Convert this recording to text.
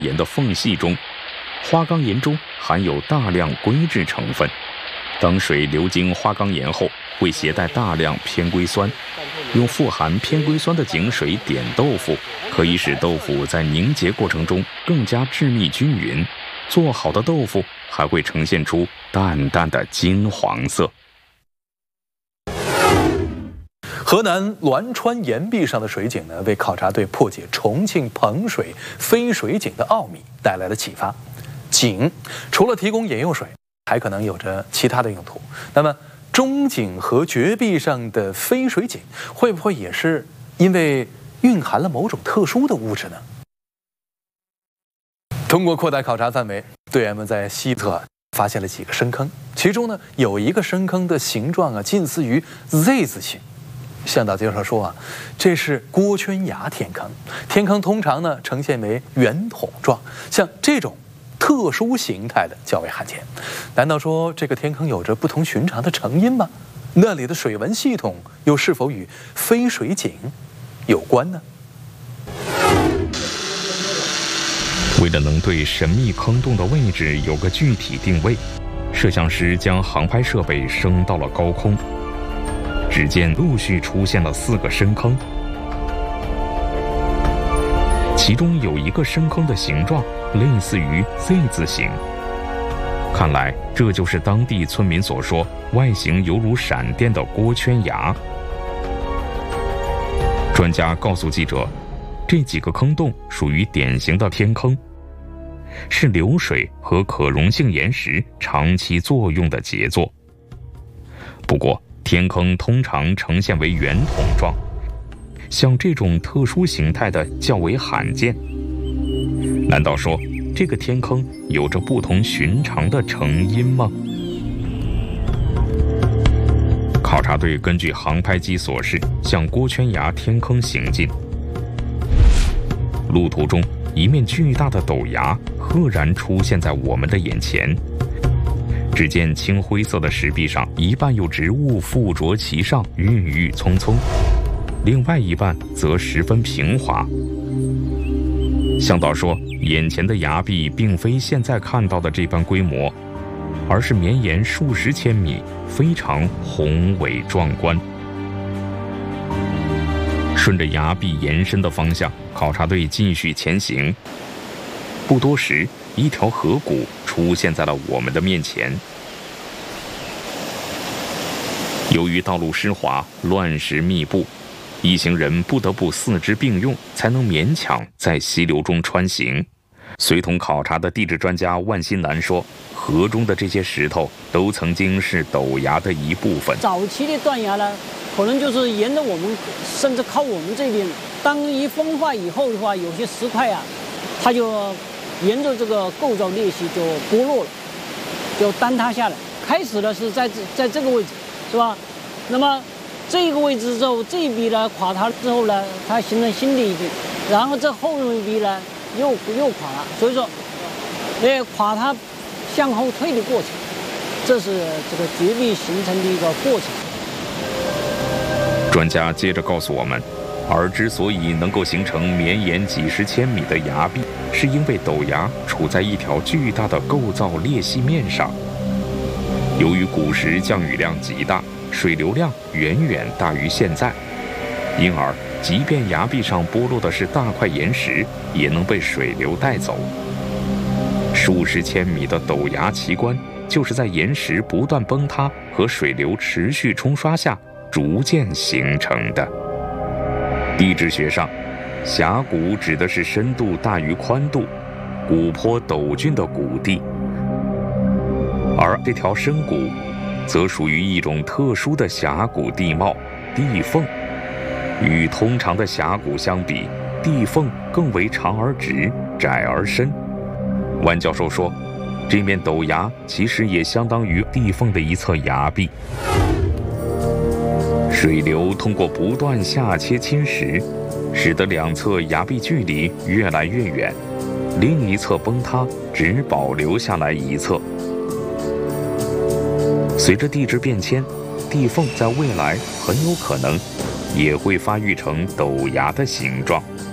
岩的缝隙中，花岗岩中含有大量硅质成分。当水流经花岗岩后，会携带大量偏硅酸。用富含偏硅酸的井水点豆腐，可以使豆腐在凝结过程中更加致密均匀。做好的豆腐还会呈现出淡淡的金黄色。 河南栾川岩壁上的水井呢，为考察队破解重庆彭水飞水井的奥秘带来了启发。井除了提供饮用水，还可能有着其他的用途。那么，中井和绝壁上的飞水井，会不会也是因为蕴含了某种特殊的物质呢？通过扩大考察范围，队员们在西侧发现了几个深坑，其中呢有一个深坑的形状近似于 Z 字形。向导介绍说这是郭圈崖天坑，天坑通常呢呈现为圆筒状，像这种特殊形态的较为罕见。难道说这个天坑有着不同寻常的成因吗？那里的水文系统又是否与飞水井有关呢？ 为了能对神秘坑洞的位置有个具体定位，摄像师将航拍设备升到了高空。只见陆续出现了4个深坑，其中有一个深坑的形状类似于 Z 字形，看来这就是当地村民所说外形犹如闪电的郭圈崖。专家告诉记者，这几个坑洞属于典型的偏坑，是流水和可溶性岩石长期作用的杰作。不过天坑通常呈现为圆筒状，像这种特殊形态的较为罕见。难道说这个天坑有着不同寻常的成因吗？考察队根据航拍机所示，向郭圈崖天坑行进。路途中，一面巨大的陡崖赫然出现在我们的眼前。只见青灰色的石壁上，一半有植物附着其上，郁郁葱葱；另外一半则十分平滑。向导说，眼前的崖壁并非现在看到的这般规模，而是绵延数十千米，非常宏伟壮观。顺着崖壁延伸的方向，考察队继续前行。不多时，一条河谷出现在了我们的面前。由于道路湿滑，乱石密布，一行人不得不四肢并用，才能勉强在溪流中穿行。随同考察的地质专家万新南说，河中的这些石头都曾经是陡崖的一部分。 早期的断崖呢，可能就是沿着我们，甚至靠我们这边。当一风化以后的话，有些石块它就沿着这个构造裂隙就剥落了，就坍塌下来。开始呢是在这个位置，是吧？那么这个位置之后，这一笔呢垮塌之后呢，它形成新的一笔，然后这后面一笔呢又垮了。所以说，垮塌向后退的过程，这是这个绝壁形成的一个过程。 专家接着告诉我们，而之所以能够形成绵延几十千米的崖壁，是因为陡崖处在一条巨大的构造裂隙面上。由于古时降雨量极大，水流量远远大于现在，因而即便崖壁上剥落的是大块岩石，也能被水流带走。数十千米的陡崖奇观，就是在岩石不断崩塌和水流持续冲刷下逐渐形成的。地质学上，峡谷指的是深度大于宽度、谷坡陡峻的谷地，而这条深谷则属于一种特殊的峡谷地貌——地缝。与通常的峡谷相比，地缝更为长而直，窄而深。万教授说，这面陡崖其实也相当于地缝的一侧崖壁。水流通过不断下切侵蚀，使得两侧崖壁距离越来越远，另一侧崩塌，只保留下来一侧。随着地质变迁，地缝在未来很有可能也会发育成陡崖的形状。